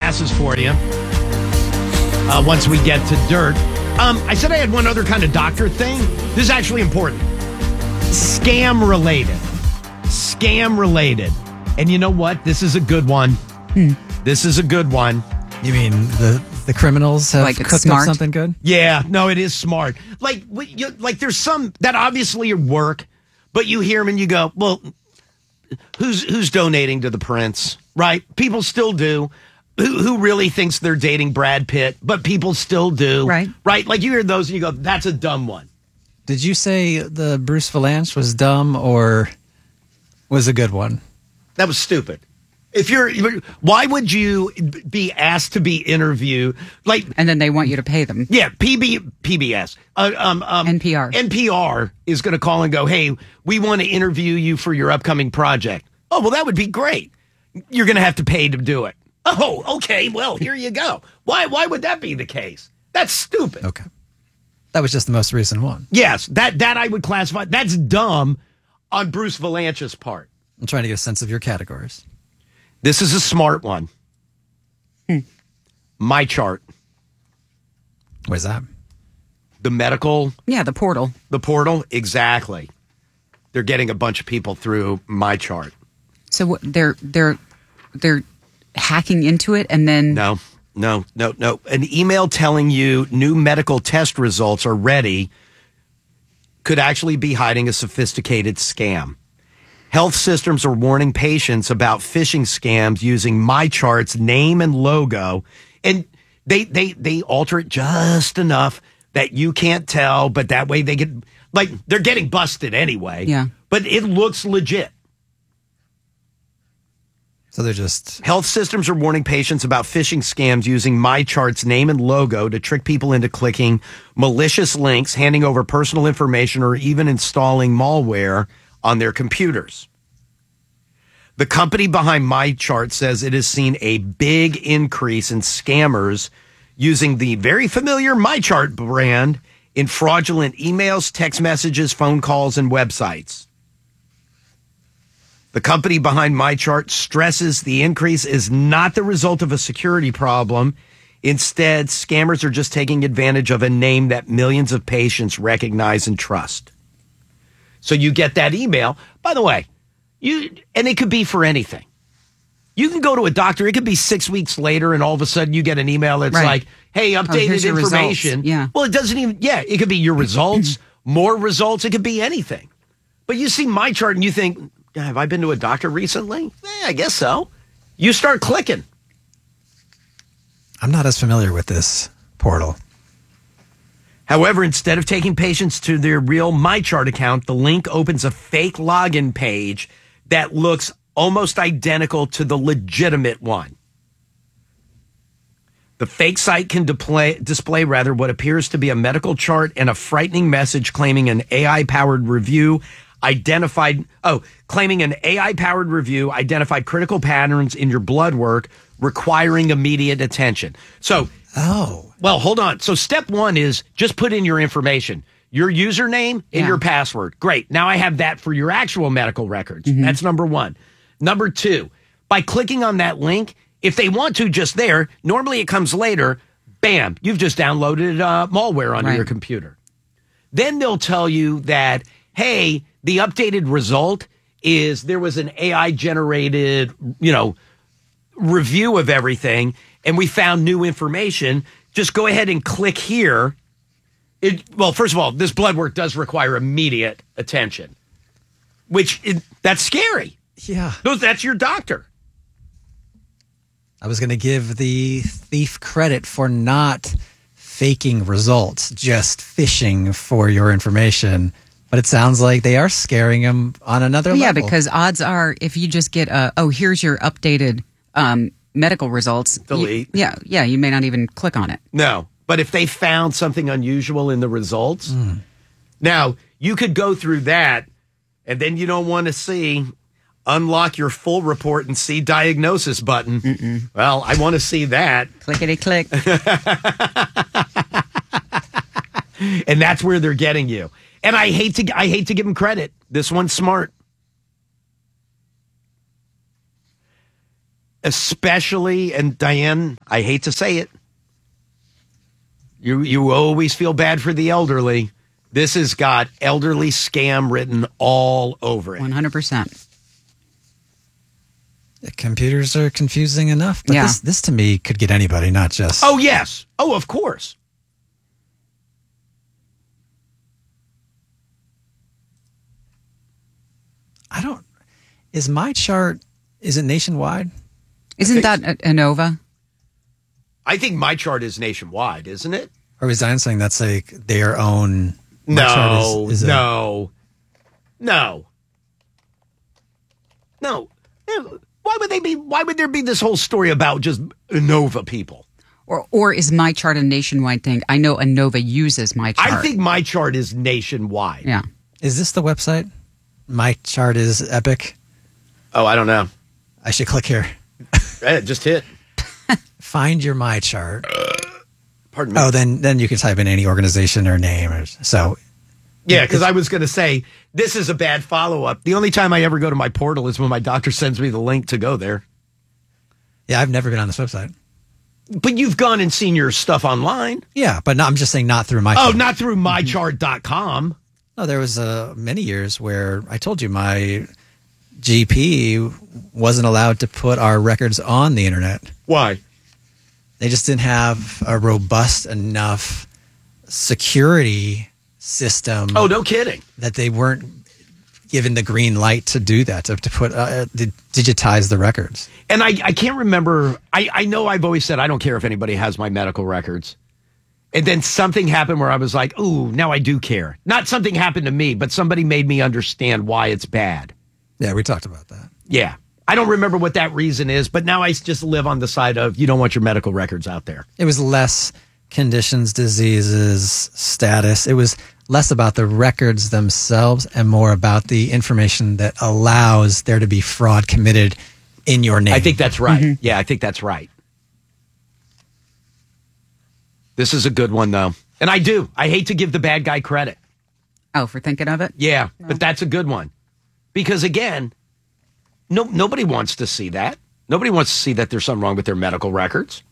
classes for you once we get to dirt. I said I had one other kind of doctor thing. This is actually important. Scam related. And you know what? This is a good one. This is a good one. You mean the criminals have cooked up something good? Yeah, no, it is smart. Like there's some that obviously work, but you hear them and you go, well, who's donating to the prince, right? People still do. Who really thinks they're dating Brad Pitt, but people still do. Right. Like you hear those and you go, that's a dumb one. Did you say the Bruce Valanche was dumb or was a good one? That was stupid. Why would you be asked to be interviewed? And then they want you to pay them. Yeah, PBS. NPR. NPR is going to call and go, hey, we want to interview you for your upcoming project. Oh, well, that would be great. You're going to have to pay to do it. Oh, okay. Well, here you go. Why would that be the case? That's stupid. Okay. That was just the most recent one. Yes, that I would classify. That's dumb on Bruce Valanche's part. I'm trying to get a sense of your categories. This is a smart one. My chart. Where's that? The medical. Yeah, the portal. The portal, exactly. They're getting a bunch of people through my chart. So what, they're hacking into it and then... No. An email telling you new medical test results are ready could actually be hiding a sophisticated scam. Health systems are warning patients about phishing scams using MyChart's name and logo, and they alter it just enough that you can't tell, but that way they get, they're getting busted anyway. Yeah. But it looks legit. So they're just... Health systems are warning patients about phishing scams using MyChart's name and logo to trick people into clicking malicious links, handing over personal information, or even installing malware on their computers. The company behind MyChart says it has seen a big increase in scammers using the very familiar MyChart brand in fraudulent emails, text messages, phone calls, and websites. The company behind MyChart stresses the increase is not the result of a security problem. Instead, scammers are just taking advantage of a name that millions of patients recognize and trust. So you get that email. By the way, and it could be for anything. You can go to a doctor. It could be 6 weeks later, and all of a sudden you get an email that's like, hey, updated information. Yeah. Well, it doesn't even, it could be your results, more results. It could be anything. But you see MyChart and you think, have I been to a doctor recently? I guess so. You start clicking. I'm not as familiar with this portal. However, instead of taking patients to their real MyChart account, the link opens a fake login page that looks almost identical to the legitimate one. The fake site can display what appears to be a medical chart and a frightening message claiming an AI-powered review identified critical patterns in your blood work requiring immediate attention. So, well, hold on. So step one is just put in your information, your username and your password. Great. Now I have that for your actual medical records. Mm-hmm. That's number one. Number two, by clicking on that link, if they want to just there, normally it comes later, bam, you've just downloaded malware onto your computer. Then they'll tell you that, hey, the updated result is there was an AI-generated, review of everything, and we found new information. Just go ahead and click here. First of all, this blood work does require immediate attention, that's scary. Yeah. That's your doctor. I was going to give the thief credit for not faking results, just phishing for your information. But it sounds like they are scaring him on another level. Yeah, because odds are if you just get here's your updated medical results. Delete. You may not even click on it. No, but if they found something unusual in the results, now you could go through that, and then you don't want to see unlock your full report and see diagnosis button. Mm-mm. Well, I want to see that. Clickety click. And that's where they're getting you. And I hate to give them credit. This one's smart. especially, and Diane, I hate to say it, you always feel bad for the elderly. This has got elderly scam written all over it. 100%. Computers are confusing enough, but this to me could get anybody, not just... Oh, yes. Oh, of course. Is my chart, is it nationwide? Isn't that ANOVA? I think my chart is nationwide, isn't it? Or was Diane saying that's like their own... No. Why would there be this whole story about just ANOVA people? Or is my chart a nationwide thing? I know ANOVA uses my chart. I think my chart is nationwide. Yeah. Is this the website? My chart is Epic. Oh, I don't know. I should click here. Just hit. Find your My Chart. Pardon me. Oh, then you can type in any organization or name. Yeah, because I was going to say, this is a bad follow-up. The only time I ever go to my portal is when my doctor sends me the link to go there. Yeah, I've never been on this website. But you've gone and seen your stuff online. Yeah, but I'm just saying not through my chart. Oh, not through mychart.com. No, there was many years where I told you my GP wasn't allowed to put our records on the internet. Why? They just didn't have a robust enough security system. Oh, no kidding. That they weren't given the green light to do that, to put digitize the records. And I can't remember. I know I've always said I don't care if anybody has my medical records. And then something happened where I was like, ooh, now I do care. Not something happened to me, but somebody made me understand why it's bad. Yeah, we talked about that. Yeah. I don't remember what that reason is, but now I just live on the side of you don't want your medical records out there. It was less conditions, diseases, status. It was less about the records themselves and more about the information that allows there to be fraud committed in your name. I think that's right. Mm-hmm. Yeah, I think that's right. This is a good one, though. And I hate to give the bad guy credit. Oh, for thinking of it? Yeah, but that's a good one. Because, again, nobody wants to see that. Nobody wants to see that there's something wrong with their medical records.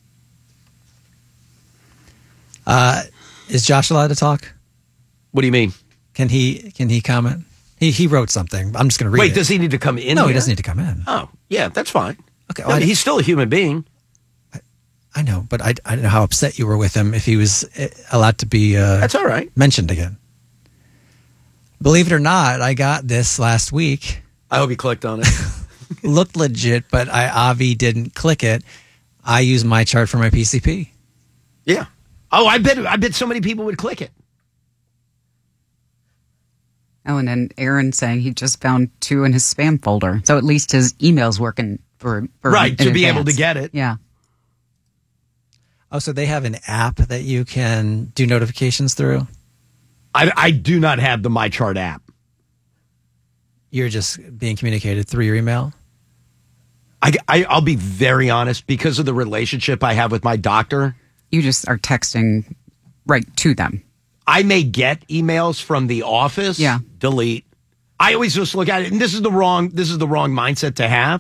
Is Josh allowed to talk? What do you mean? Can he comment? He wrote something. I'm just going to read it. Wait, does he need to come in? No, here? he doesn't need to come in. Oh, yeah, that's fine. Okay, well, he's still a human being. I know, but I don't know how upset you were with him if he was allowed to be that's all right. Mentioned again. Believe it or not, I got this last week. I hope you clicked on it. Looked legit, but Avi didn't click it. I use my chart for my PCP. Yeah. Oh, I bet so many people would click it. Oh, and then Aaron saying he just found 2 in his spam folder. So at least his email's working for right, to be advance. able to get it. Yeah. Oh, so they have an app that you can do notifications through? I do not have the MyChart app. You're just being communicated through your email? I'll be very honest. Because of the relationship I have with my doctor. You just are texting right to them. I may get emails from the office. Yeah. Delete. I always just look at it, and this is the wrong mindset to have.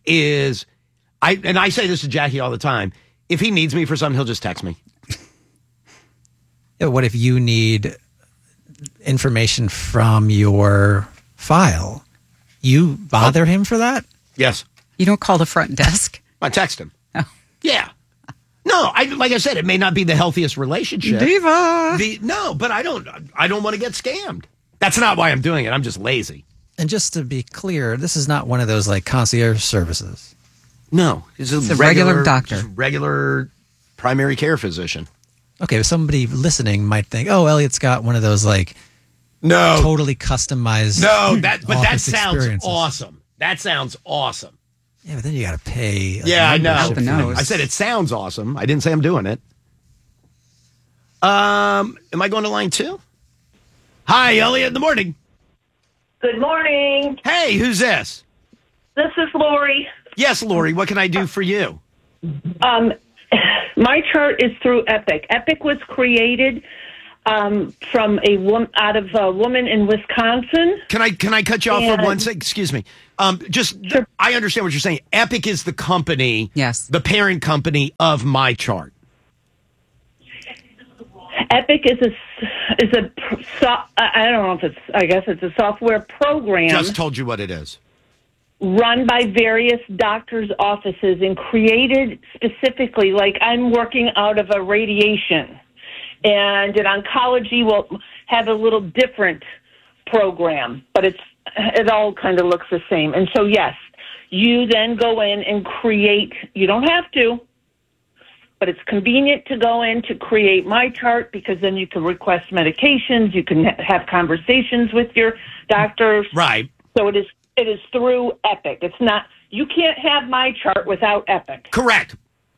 I say this to Jackie all the time. If he needs me for something, he'll just text me. Yeah, what if you need information from your file? You bother him for that? Yes. You don't call the front desk? I text him. Oh. Yeah. No, like I said, it may not be the healthiest relationship. Diva. No, but I don't want to get scammed. That's not why I'm doing it. I'm just lazy. And just to be clear, this is not one of those like concierge services. No, it's a regular doctor, just regular primary care physician. Okay, but somebody listening might think, "Oh, Elliot's got one of those like totally customized." No, that sounds awesome. That sounds awesome. Yeah, but then you got to pay. Yeah, I know. I said it sounds awesome. I didn't say I'm doing it. Am I going to line 2? Hi, Elliot. In the morning. Good morning. Hey, who's this? This is Lori. Yes, Lori. What can I do for you? My chart is through Epic. Epic was created from out of a woman in Wisconsin. Can I cut you off for one second? Excuse me. Sure. I understand what you're saying. Epic is the company, Yes, the parent company of MyChart. Epic is I don't know if I guess it's a software program. Just told you what it is. Run by various doctors' offices and created specifically, like I'm working out of a radiation, and in oncology will have a little different program, but it all kind of looks the same. And so, yes, you then go in and create. You don't have to, but it's convenient to go in to create MyChart because then you can request medications. You can have conversations with your doctors. Right. So it is through Epic. It's not, you can't have MyChart without Epic. Correct.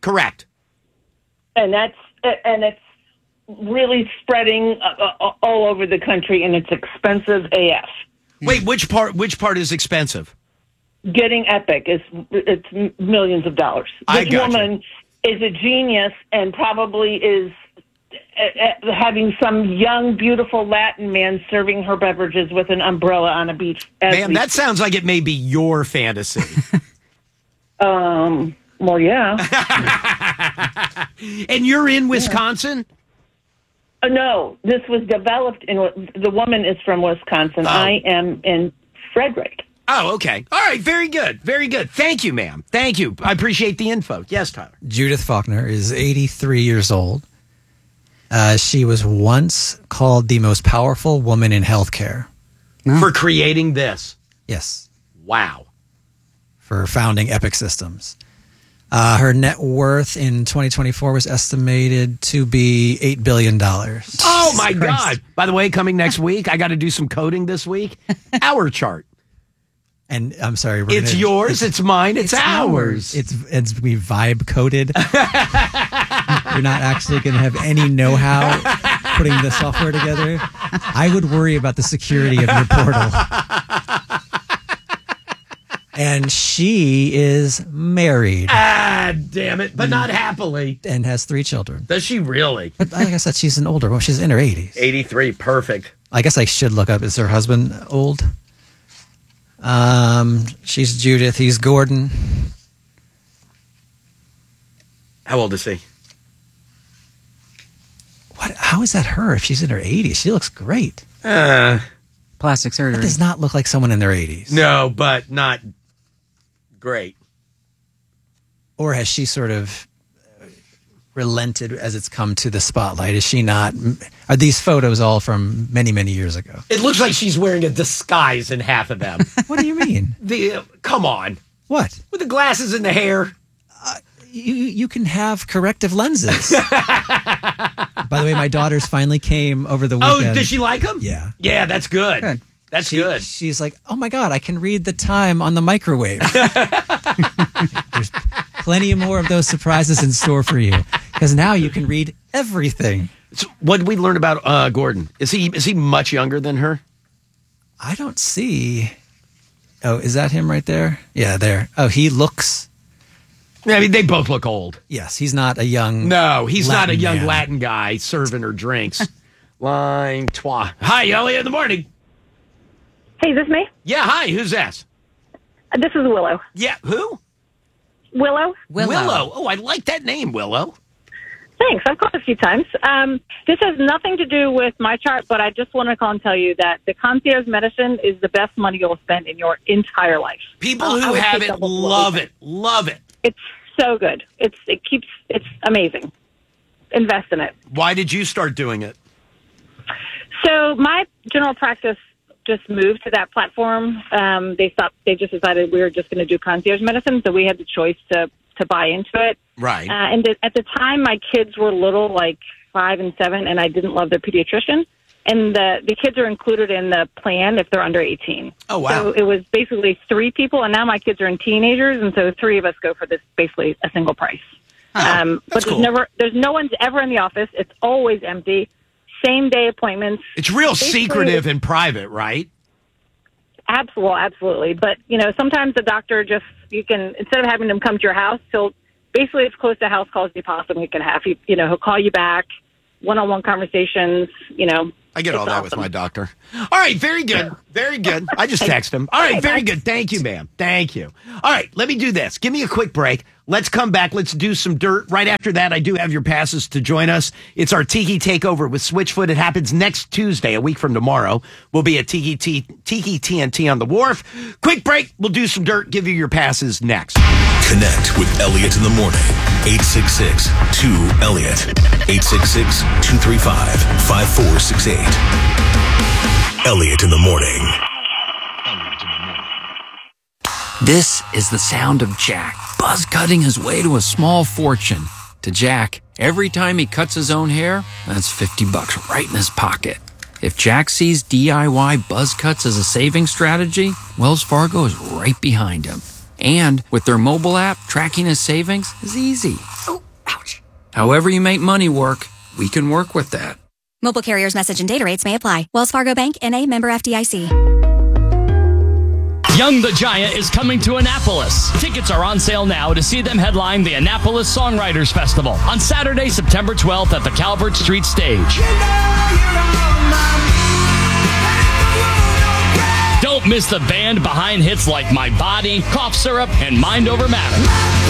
And it's really spreading all over the country, and it's expensive AF. Wait, which part is expensive? Getting Epic it's millions of dollars. I This got you. woman is a genius and probably is having some young, beautiful Latin man serving her beverages with an umbrella on a beach. Ma'am, that sounds like it may be your fantasy. Well, yeah. And you're in Wisconsin? No, this was developed the woman is from Wisconsin. Oh. I am in Frederick. Oh, okay. All right. Very good. Very good. Thank you, ma'am. Thank you. I appreciate the info. Yes, Tyler. Judith Faulkner is 83 years old. She was once called the most powerful woman in healthcare. For creating this. Yes. Wow. For founding Epic Systems. Her net worth in 2024 was estimated to be $8 billion. Oh, my God. By the way, coming next week, I got to do some coding this week. Our chart. And I'm sorry, It's yours, it's mine, it's ours. It's we vibe coded. You're not actually going to have any know-how putting the software together. I would worry about the security of your portal. And she is married. Ah, damn it. But not happily. And has 3 children. Does she really? But like I said, she's an older woman. She's in her 80s. 83. Perfect. I guess I should look up, is her husband old? She's Judith. He's Gordon. How old is he? What? How is that her if she's in her 80s? She looks great. plastic That surgery. does not look like someone in their 80s. No, but not great. Or has she sort of relented as it's come to the spotlight? Is she not? Are these photos all from many, many years ago? It looks like she's wearing a disguise in half of them. What do you mean? Come on. What? With the glasses and the hair. You can have corrective lenses. By the way, my daughters finally came over the weekend. Oh, does she like them? Yeah. Yeah, that's good. Good. That's good. She's like, oh my God, I can read the time on the microwave. There's plenty more of those surprises in store for you because now you can read everything. So what did we learn about Gordon? Is he much younger than her? I don't see. Oh, is that him right there? Yeah, there. Oh, he looks. I mean, they both look old. Yes, he's not a young. No, he's not a Latin young man. Latin guy serving her drinks. Line trois. Hi, Elliot. In the morning. Hey, is this me? Yeah, hi. Who's that? This is Willow. Yeah, who? Willow? Willow. Oh, I like that name, Willow. Thanks. I've called a few times. This has nothing to do with my chart, but I just want to call and tell you that the concierge medicine is the best money you'll spend in your entire life. People I who would have take it double love blow. it. Love it. It's so good. It's amazing. Invest in it. Why did you start doing it? So my general practice just moved to that platform. They just decided we were just going to do concierge medicine, so we had the choice to buy into it. Right. At the time, my kids were little, like 5 and 7, and I didn't love their pediatrician. And the kids are included in the plan if they're under 18. Oh, wow. So it was basically 3 people, and now my kids are in teenagers, and so 3 of us go for this basically a single price. Oh, but cool. there's no one's ever in the office. It's always empty. Same day appointments. It's real Basically, secretive and private, right? Absolutely. But, sometimes the doctor instead of having them come to your house, he'll basically as close to house calls as he possibly can have. He'll call you back. one-on-one conversations, I get all that with my doctor. All right, very good. Very good. I just text him. All right, very good. Thank you, ma'am. Thank you. All right, let me do this. Give me a quick break. Let's come back. Let's do some dirt. Right after that, I do have your passes to join us. It's our Tiki Takeover with Switchfoot. It happens next Tuesday, a week from tomorrow. We'll be at Tiki TNT on the Wharf. Quick break. We'll do some dirt. Give you your passes next. Connect with Elliot in the morning. 866-2-ELLIOT. 866-235-5468. Elliot in the morning. This is the sound of Jack, buzz cutting his way to a small fortune. To Jack, every time he cuts his own hair, that's $50 right in his pocket. If Jack sees DIY buzz cuts as a saving strategy, Wells Fargo is right behind him. And with their mobile app, tracking his savings is easy. Oh, ouch. However you make money work, we can work with that. Mobile carriers' message and data rates may apply. Wells Fargo Bank, N.A., member FDIC. Young the Giant is coming to Annapolis. Tickets are on sale now to see them headline the Annapolis Songwriters Festival on Saturday, September 12th at the Calvert Street Stage. Don't miss the band behind hits like My Body, Cough Syrup, and Mind Over Matter.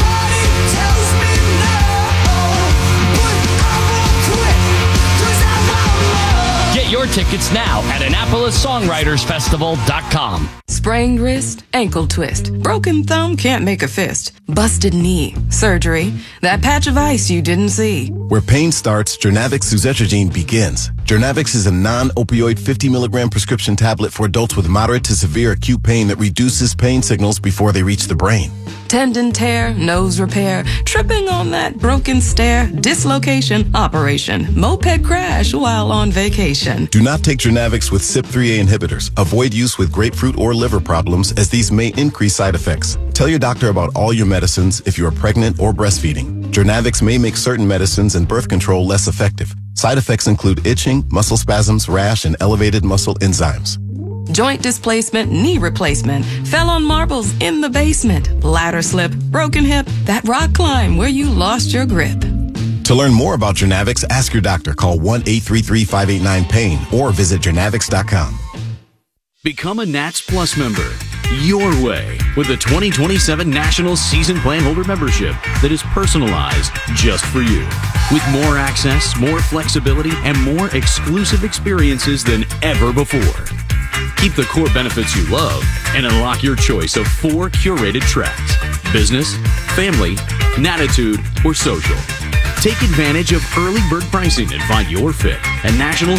Get your tickets now at AnnapolisSongwritersFestival.com. Sprained wrist, ankle twist, broken thumb, can't make a fist, busted knee, surgery, that patch of ice you didn't see. Where pain starts, Jernavix suzetrigine begins. Jernavix is a non-opioid 50 milligram prescription tablet for adults with moderate to severe acute pain that reduces pain signals before they reach the brain. Tendon tear, nose repair, tripping on that broken stair, dislocation, operation, moped crash while on vacation. Do not take Jernavix with CYP3A inhibitors. Avoid use with grapefruit or liver problems, as these may increase side effects. Tell your doctor about all your medicines if you are pregnant or breastfeeding. Jernavix may make certain medicines and birth control less effective. Side effects include itching, muscle spasms, rash, and elevated muscle enzymes. Joint displacement, knee replacement, fell on marbles in the basement, ladder slip, broken hip, that rock climb where you lost your grip. To learn more about Jernavix, ask your doctor. Call 1-833-589-PAIN or visit Jernavix.com. Become a Nats Plus member your way with a 2027 National Season Plan Holder membership that is personalized just for you. With more access, more flexibility, and more exclusive experiences than ever before. Keep the core benefits you love and unlock your choice of 4 curated tracks: business, family, Natitude, or social. Take advantage of early bird pricing and find your fit at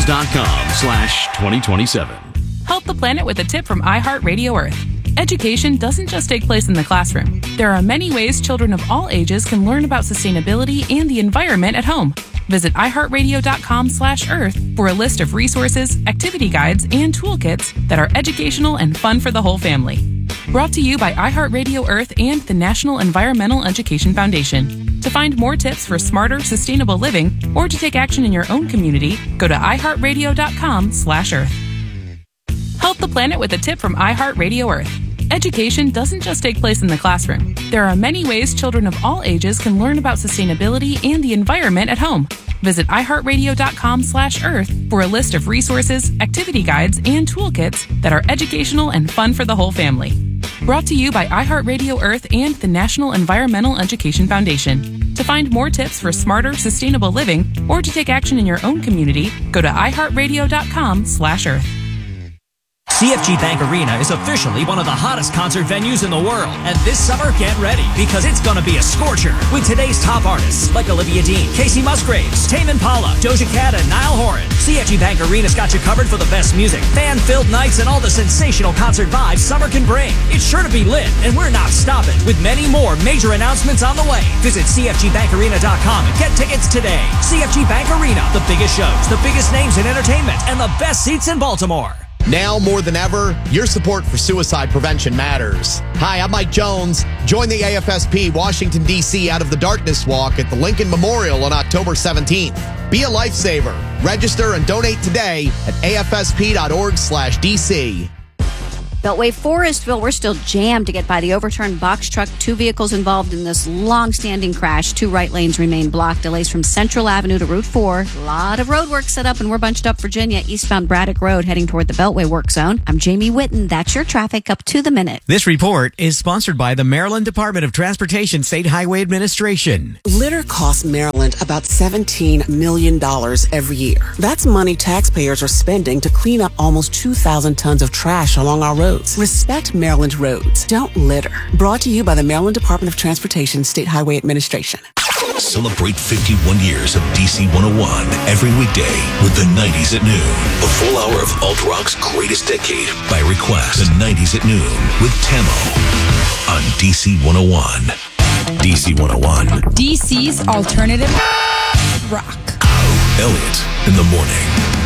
nationals.com/2027. Help the planet with a tip from iHeartRadio Earth. Education doesn't just take place in the classroom. There are many ways children of all ages can learn about sustainability and the environment at home. Visit iHeartRadio.com/Earth for a list of resources, activity guides, and toolkits that are educational and fun for the whole family. Brought to you by iHeartRadio Earth and the National Environmental Education Foundation. To find more tips for smarter, sustainable living, or to take action in your own community, go to iHeartRadio.com/Earth. Help the planet with a tip from iHeartRadio Earth. Education doesn't just take place in the classroom. There are many ways children of all ages can learn about sustainability and the environment at home. Visit iHeartRadio.com/Earth for a list of resources, activity guides, and toolkits that are educational and fun for the whole family. Brought to you by iHeartRadio Earth and the National Environmental Education Foundation. To find more tips for smarter, sustainable living, or to take action in your own community, go to iHeartRadio.com/Earth. CFG Bank Arena is officially one of the hottest concert venues in the world. And this summer, get ready, because it's going to be a scorcher. With today's top artists, like Olivia Dean, Casey Musgraves, Tame Impala, Doja Cat, and Niall Horan. CFG Bank Arena's got you covered for the best music, fan-filled nights, and all the sensational concert vibes summer can bring. It's sure to be lit, and we're not stopping, with many more major announcements on the way. Visit CFGBankArena.com and get tickets today. CFG Bank Arena, the biggest shows, the biggest names in entertainment, and the best seats in Baltimore. Now more than ever, your support for suicide prevention matters. Hi, I'm Mike Jones. Join the AFSP Washington, D.C. Out of the Darkness Walk at the Lincoln Memorial on October 17th. Be a lifesaver. Register and donate today at afsp.org/DC. Beltway Forestville, we're still jammed to get by the overturned box truck. 2 vehicles involved in this long-standing crash. 2 right lanes remain blocked. Delays from Central Avenue to Route 4. A lot of road work set up, and we're bunched up Virginia, eastbound Braddock Road, heading toward the Beltway work zone. I'm Jamie Whitten. That's your traffic up to the minute. This report is sponsored by the Maryland Department of Transportation State Highway Administration. Litter costs Maryland about $17 million every year. That's money taxpayers are spending to clean up almost 2,000 tons of trash along our roads. Respect Maryland roads. Don't litter. Brought to you by the Maryland Department of Transportation State Highway Administration. Celebrate 51 years of DC 101 every weekday with the 90s at noon. A full hour of alt rock's greatest decade by request. The 90s at noon with Tamo on DC 101. DC 101. DC's alternative rock. Elliot in the morning.